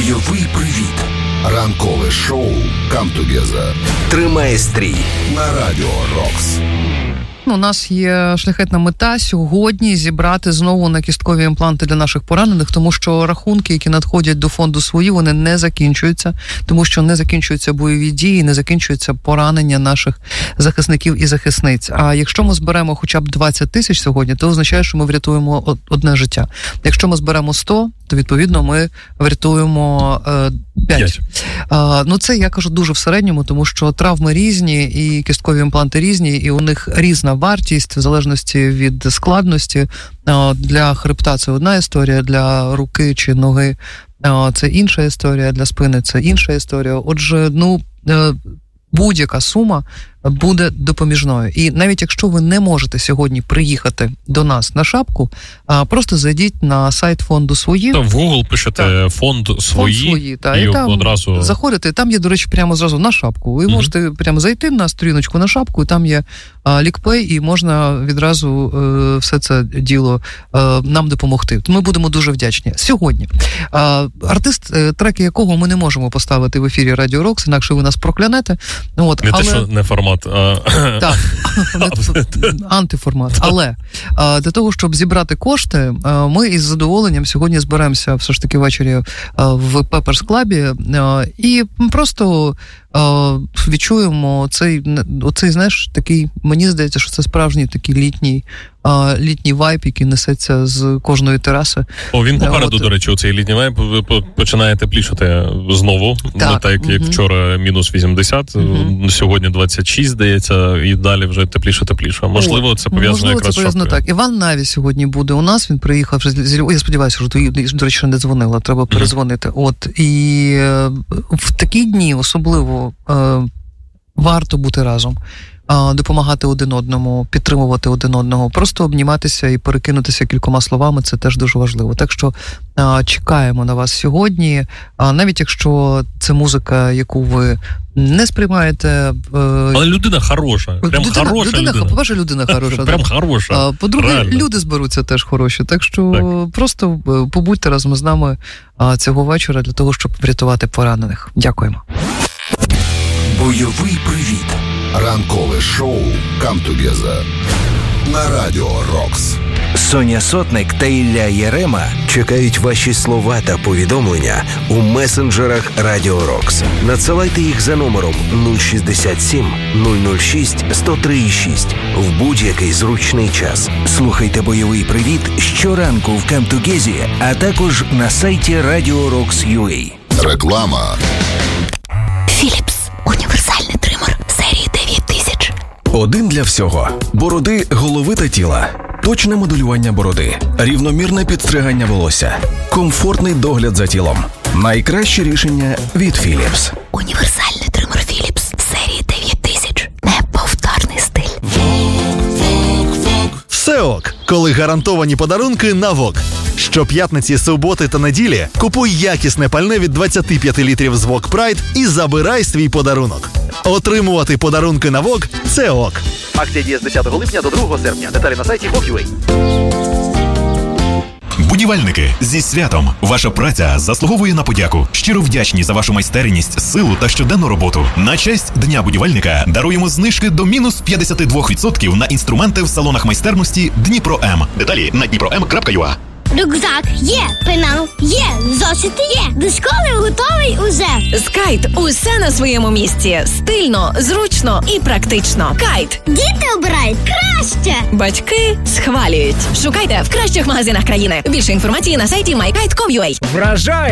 Бойовий привіт. Ранкове шоу «Come Together» тримає стрій на Радіо Рокс. У нас є шляхетна мета сьогодні зібрати знову на кісткові імпланти для наших поранених, тому що рахунки, які надходять до фонду свої, вони не закінчуються, тому що не закінчуються бойові дії, не закінчуються поранення наших захисників і захисниць. А якщо ми зберемо хоча б 20 тисяч сьогодні, то означає, що ми врятуємо одне життя. Якщо ми зберемо 100, то відповідно ми врятуємо 5. Це я кажу дуже в середньому, тому що травми різні і кісткові імпланти різні, і у них різна вартість в залежності від складності. Для хребта це одна історія, для руки чи ноги це інша історія, для спини це інша історія. Отже, будь-яка сума буде допоміжною. І навіть якщо ви не можете сьогодні приїхати до нас на шапку, просто зайдіть на сайт фонду «Свої». В Google пишете «Фонд свої» і там одразу заходите, там є, до речі, прямо зразу на шапку. Ви можете прямо зайти на сторіночку на шапку, і там є лікпей, і можна відразу все це діло нам допомогти. Ми будемо дуже вдячні. Сьогодні артист, треки якого ми не можемо поставити в ефірі Радіо Рокс, інакше ви нас проклянете. Те, що не формат. Так, антиформат. Але для того, щоб зібрати кошти, ми із задоволенням сьогодні зберемося все ж таки ввечері в Pepper's Club і просто відчуємо оцей, знаєш, такий, мені здається, що це справжній такий літній вайб, який несеться з кожної тераси. Він попереду, до речі, оцей літній вайб починає теплішати знову. Так, як вчора мінус 80, сьогодні 26, здається, і далі вже тепліше. Можливо, це пов'язано якраз з шапкою. Так. Іван Наві сьогодні буде у нас, він приїхав зі Львова. Я сподіваюся, що ти, до речі, не дзвонила, треба перезвонити. І в такі дні особливо варто бути разом, допомагати один одному, підтримувати один одного, просто обніматися і перекинутися кількома словами, це теж дуже важливо. Так що чекаємо на вас сьогодні, навіть якщо це музика, яку ви не сприймаєте. Але людина хороша. Прям хороша людина. По-перше, людина хороша. Прям хороша. По-друге, реально. Люди зберуться теж хороші. Так що просто побудьте разом з нами цього вечора для того, щоб врятувати поранених. Дякуємо. Бойовий привіт. Ранкове шоу «Come Together» на Радіо Рокс. Соня Сотник та Ілля Єрема чекають ваші слова та повідомлення у месенджерах Радіо Рокс. Надсилайте їх за номером 067 006 1036 в будь-який зручний час. Слухайте «Бойовий привіт» щоранку в «Come Together», а також на сайті Radio Rocks.ua. Реклама. Philips. Універсальний тример серії 9000. Один для всього. Бороди, голови та тіла. Точне моделювання бороди. Рівномірне підстригання волосся. Комфортний догляд за тілом. Найкраще рішення від Philips. Універсальний тример Philips серії 9000. Неповторний стиль. Все ок, коли гарантовані подарунки на ВОК. Щоп'ятниці, суботи та неділі купуй якісне пальне від 25 літрів з ВОК Pride і забирай свій подарунок. Отримувати подарунки на ВОК – це ок. Акція діє з 10 липня до 2 серпня. Деталі на сайті VOK.ua. Будівельники, зі святом! Ваша праця заслуговує на подяку. Щиро вдячні за вашу майстерність, силу та щоденну роботу. На честь Дня будівельника даруємо знижки до мінус 52% на інструменти в салонах майстерності Дніпро М. Деталі на dniprom.ua. Рюкзак є, пенал є, зошити є. До школи готовий уже. З Кайт усе на своєму місці. Стильно, зручно і практично. Кайт. Діти обирають краще. Батьки схвалюють. Шукайте в кращих магазинах країни. Більше інформації на сайті mykite.com.ua. Вражає!